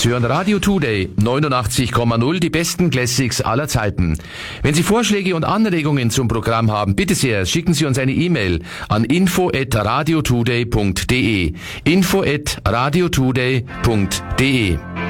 Sie hören Radio Today 89,0, die besten Classics aller Zeiten. Wenn Sie Vorschläge und Anregungen zum Programm haben, bitte sehr, schicken Sie uns eine E-Mail an info@radiotoday.de. info@radiotoday.de.